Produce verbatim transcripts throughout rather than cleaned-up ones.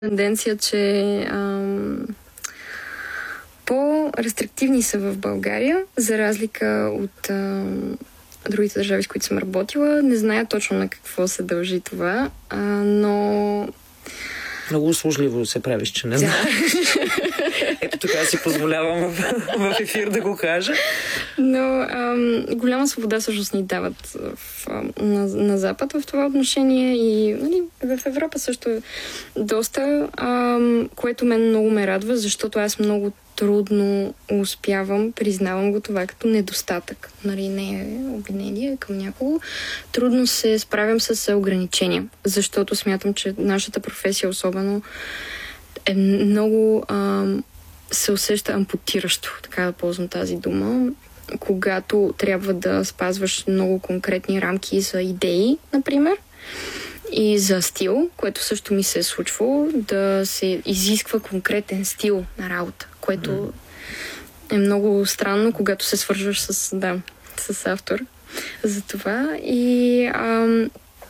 тенденция, че ам, по-рестриктивни са в България, за разлика от ам, другите държави, с които съм работила. Не зная точно на какво се дължи това, а, но... Много услужливо се правиш, че не знам. Ето така си позволявам в, в ефир да го кажа. Но ам, голяма свобода всъщност ни дават в, на, на Запад в това отношение и нали, в Европа също доста, ам, което мен много ме радва, защото аз много трудно успявам, признавам го това като недостатък. Нали, не е обвинение към някого. Трудно се справям с ограничения, защото смятам, че нашата професия особено е много ам, се усеща ампутиращо, така да ползвам тази дума, когато трябва да спазваш много конкретни рамки за идеи, например, и за стил, което също ми се е случвало, да се изисква конкретен стил на работа, което mm. е много странно, когато се свържваш с, да, с автор за това. И ам,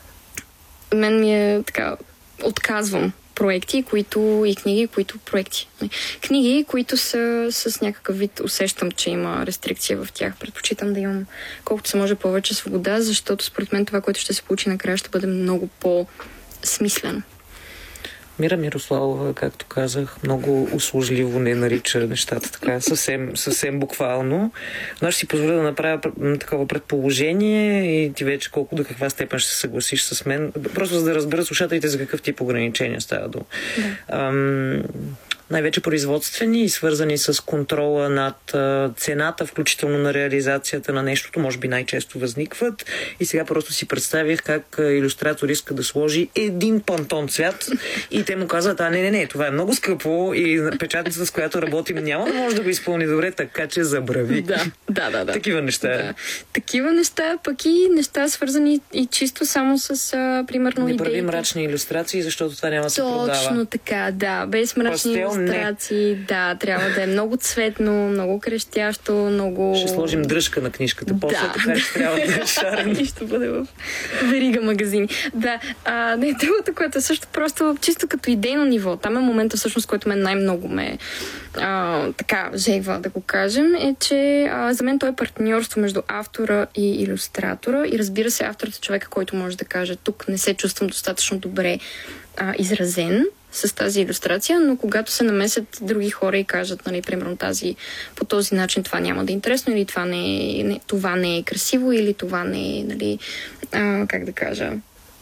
мен ми е така, отказвам проекти, които и книги, които проекти. Книги, които са с някакъв вид, усещам, че има рестрикция в тях. Предпочитам да имам колкото се може повече свобода, защото според мен това, което ще се получи накрая, ще бъде много по-смислено. Мира Мирославова, както казах, много услужливо не нарича нещата така, съвсем, съвсем буквално. Но ще си позволя да направя такова предположение и ти вече колко до каква степен ще се съгласиш с мен. Просто за да разберат слушателите за какъв тип ограничения става дума. Да. Ам... най-вече производствени и свързани с контрола над а, цената, включително на реализацията на нещото, може би най-често възникват. И сега просто си представих как а, илюстратор иска да сложи един пантон цвят и те му казват, а не, не, не, това е много скъпо и печатницата, с която работим, няма да може да го изпълни добре, така че забрави. Да, да, да. да. Такива неща. Да. Такива неща, пък и неща свързани и чисто само с, а, примерно, не идеите. прави мрачни илюстрации, защото това няма да се продава. Точно така, да. Без мрачни Пастел, илюстрации. Не. Да, трябва да е много цветно, много крещящо, много... Ще сложим дръжка на книжката. После да, така ще трябва да е шарен. И ще бъде в верига магазини. Да, а, не, другото, което е също просто чисто като идейно ниво. Там е момента всъщност, който мен най-много ме а, така жегва, да го кажем, е, че а, за мен то е партньорство между автора и илюстратора и разбира се, авторът е човека, който може да каже, тук не се чувствам достатъчно добре а, изразен с тази илюстрация, но когато се намесят други хора и кажат, нали, примерно тази, по този начин това няма да е интересно, или това не е, не, това не е красиво, или това не е, нали, а, как да кажа,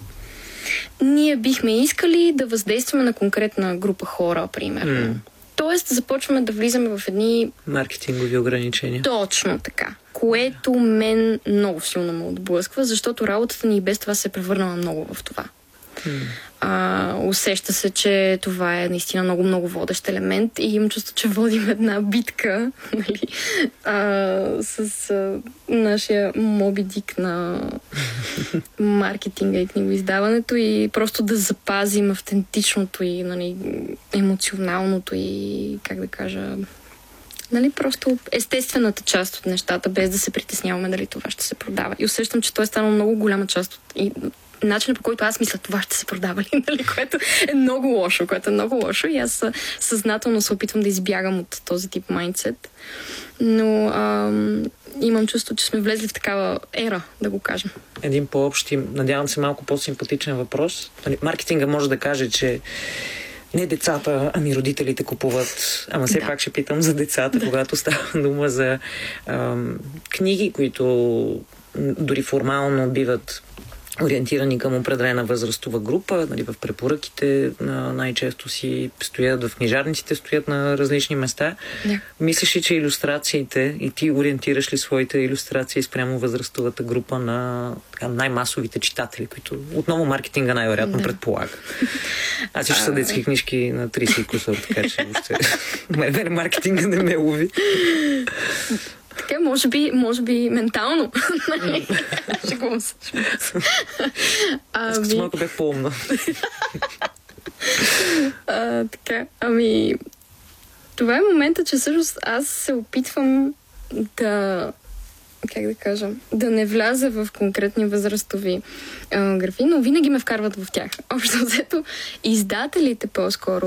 ние бихме искали да въздействаме на конкретна група хора, примерно. Mm. Тоест, започваме да влизаме в едни... маркетингови ограничения. Точно така. Което мен много силно ме отблъсква, защото работата ни и без това се е превърнала много в това. Hmm. А, усеща се, че това е наистина много-много водещ елемент и имам чувство, че водим една битка, нали, а, с а, нашия Моби Дик на маркетинга и книгоиздаването и просто да запазим автентичното и, нали, емоционалното и, как да кажа, нали, просто естествената част от нещата, без да се притесняваме дали това ще се продава. И усещам, че той е станал много голяма част от и начинът, по който аз мисля, това ще се продава ли, нали, което е много лошо, което е много лошо и аз съзнателно се опитвам да избягам от този тип майндсет. Но ам, имам чувство, че сме влезли в такава ера, да го кажем. Един по-общ, надявам се малко по-симпатичен въпрос. Маркетинга може да каже, че не децата, ами родителите купуват. Ама все да. Пак ще питам за децата, да. Когато става дума за ам, книги, които дори формално биват ориентирани към определена възрастова група. Нали, в препоръките най-често си стоят, в книжарниците стоят на различни места. Да. Мислиш ли, че илюстрациите и ти ориентираш ли своите илюстрации спрямо възрастовата група на така, най-масовите читатели, които отново маркетинга най-вероятно да. Предполага? Аз ще са детски книжки на трийсет кусор, така че въобще маркетинга не ме лови. Така, може би, може би ментално. Шегувам се. Аз като малко бях по-умна. а, така, ами това е момента, че всъщност аз се опитвам да как да кажа, да не вляза в конкретни възрастови а, графи, но винаги ме вкарват в тях. Общо взето, издателите по-скоро